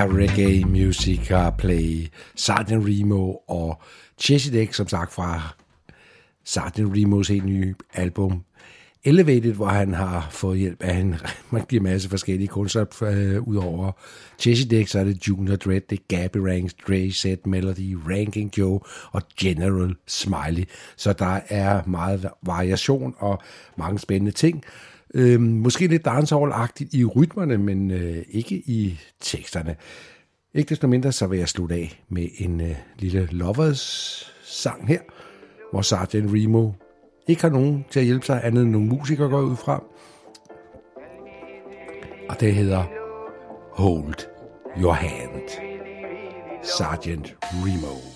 have reggae music og play Sgt. Remo og Chezidek, som sagt fra Sgt. Remos helt nye album Elevated, hvor han har fået hjælp af man giver masse forskellige kunstnere udover Chezidek, så er det Junior Dread, det er Gabby Ranks, Dre Set Melody, Ranking Joe og General Smiley. Så der er meget variation og mange spændende ting. Måske lidt dancehall-agtigt i rytmerne, men ikke i teksterne. Ikke desto mindre, så vil jeg slutte af med en lille Lovers-sang her, hvor Sgt. Remo ikke har nogen til at hjælpe sig, andet end nogle musikere går ud fra. Og det hedder Hold Your Hand. Sgt. Remo.